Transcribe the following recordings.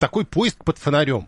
такой поиск под фонарем.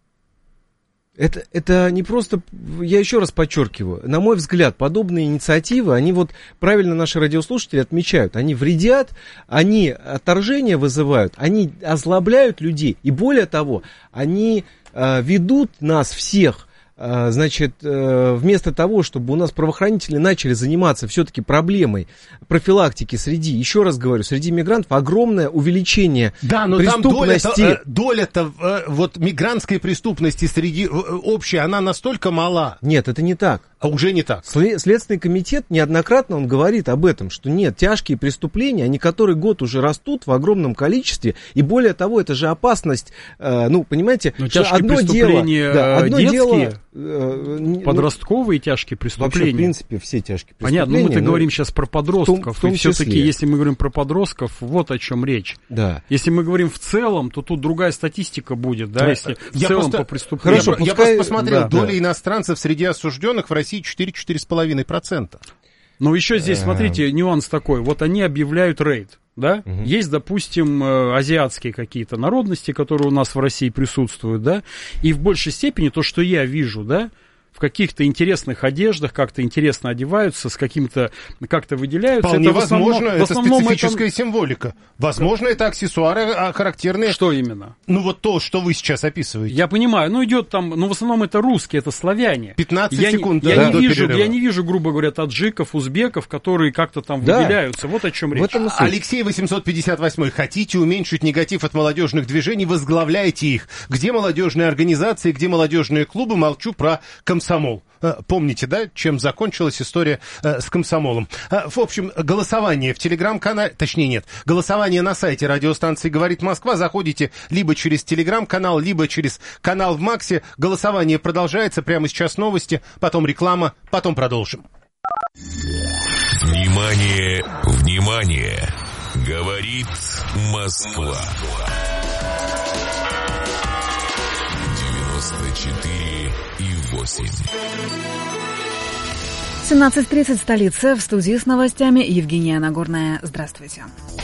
Это не просто, я еще раз подчеркиваю, на мой взгляд, подобные инициативы, они вот правильно наши радиослушатели отмечают, они вредят, они отторжение вызывают, они озлобляют людей, и более того, они ведут нас всех, значит, вместо того, чтобы у нас правоохранители начали заниматься все-таки проблемой профилактики среди, еще раз говорю, среди мигрантов огромное увеличение преступности. Там доля-то вот мигрантской преступности среди общей, она настолько мала. Нет, это не так. А уже не так. Следственный комитет неоднократно он говорит об этом, что нет, тяжкие преступления, они который год уже растут в огромном количестве, и более того, это же опасность, понимаете, что одно дело, детские, подростковые тяжкие преступления. Вообще, в принципе, все тяжкие преступления. Понятно, но мы-то говорим сейчас про подростков, и все-таки, если мы говорим про подростков, вот о чем речь. Да. Если мы говорим в целом, то тут другая статистика будет, да, если в целом по преступлениям. Хорошо, я просто посмотрел, доля иностранцев среди осужденных в России 4-4,5%. Но еще здесь, смотрите, нюанс такой. Вот они объявляют рейд, да? Есть, допустим, азиатские какие-то народности, которые у нас в России присутствуют, да? И в большей степени то, что я вижу, да, в каких-то интересных одеждах, как-то интересно одеваются, с каким-то, как-то выделяются. Вполне это возможно, это специфическая символика. Возможно, это аксессуары характерные. Что именно? Ну, вот то, что вы сейчас описываете. Я понимаю, идет там, в основном это русские, это славяне. 15 секунд до перерыва. Я не вижу, грубо говоря, таджиков, узбеков, которые как-то там выделяются. Вот о чем речь. Алексей 858. Хотите уменьшить негатив от молодежных движений, возглавляйте их. Где молодежные организации, где молодежные клубы, молчу про комсомол. Помните, да, чем закончилась история с комсомолом? В общем, голосование в телеграм-канале, точнее нет, голосование на сайте радиостанции «Говорит Москва». Заходите либо через телеграм-канал, либо через канал в Максе. Голосование продолжается. Прямо сейчас новости, потом реклама, потом продолжим. Внимание, внимание! Говорит Москва. 94,8. 17:30, столица, в студии с новостями Евгения Нагорная. Здравствуйте.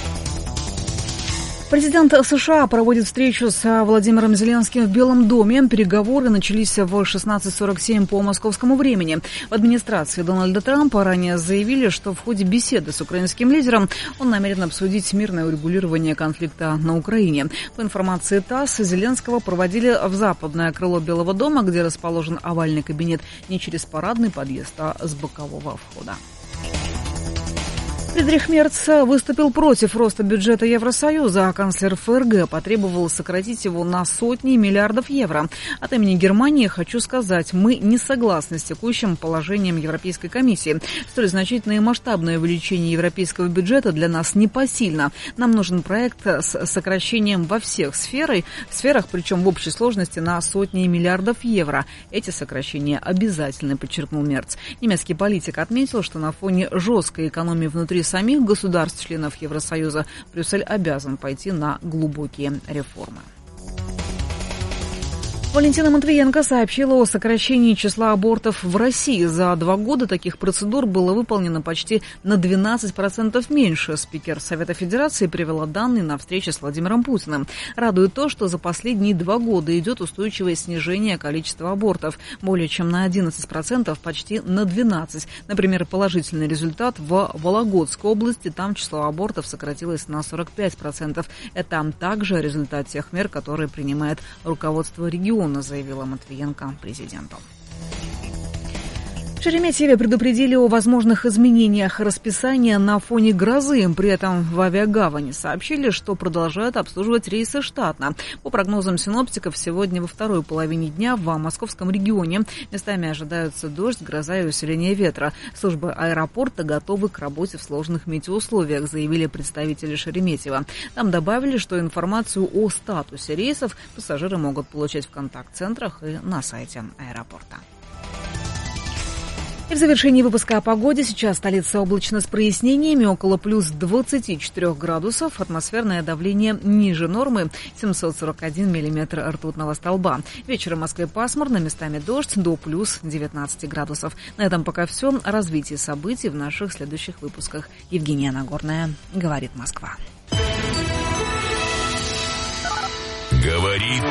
Президент США проводит встречу с Владимиром Зеленским в Белом доме. Переговоры начались в 16:47 по московскому времени. В администрации Дональда Трампа ранее заявили, что в ходе беседы с украинским лидером он намерен обсудить мирное урегулирование конфликта на Украине. По информации ТАСС, Зеленского проводили в западное крыло Белого дома, где расположен овальный кабинет, не через парадный подъезд, а с бокового входа. Фридрих Мерц выступил против роста бюджета Евросоюза, а канцлер ФРГ потребовал сократить его на сотни миллиардов евро. От имени Германии хочу сказать, мы не согласны с текущим положением Европейской комиссии. Столь значительное и масштабное увеличение европейского бюджета для нас непосильно. Нам нужен проект с сокращением во всех сферах, причем в общей сложности на сотни миллиардов евро. Эти сокращения обязательны, подчеркнул Мерц. Немецкий политик отметил, что на фоне жесткой экономии внутри самих государств-членов Евросоюза Брюссель обязан пойти на глубокие реформы. Валентина Матвиенко сообщила о сокращении числа абортов в России. За 2 года таких процедур было выполнено почти на 12% меньше. Спикер Совета Федерации привела данные на встрече с Владимиром Путиным. Радует то, что за последние 2 года идет устойчивое снижение количества абортов. Более чем на 11%, почти на 12%. Например, положительный результат в Вологодской области. Там число абортов сократилось на 45%. Это также результат тех мер, которые принимает руководство региона, заявила Матвиенко президенту. В Шереметьеве предупредили о возможных изменениях расписания на фоне грозы. При этом в авиагавани сообщили, что продолжают обслуживать рейсы штатно. По прогнозам синоптиков, сегодня во второй половине дня в московском регионе местами ожидаются дождь, гроза и усиление ветра. Службы аэропорта готовы к работе в сложных метеоусловиях, заявили представители Шереметьева. Там добавили, что информацию о статусе рейсов пассажиры могут получать в контакт-центрах и на сайте аэропорта. И в завершении выпуска о погоде. Сейчас столица облачно с прояснениями, около плюс 24 градусов. Атмосферное давление ниже нормы, 741 миллиметр ртутного столба. Вечером в Москве пасмурно, местами дождь, до плюс 19 градусов. На этом пока все. О развитии событий в наших следующих выпусках. Евгения Нагорная, говорит Москва. Говорит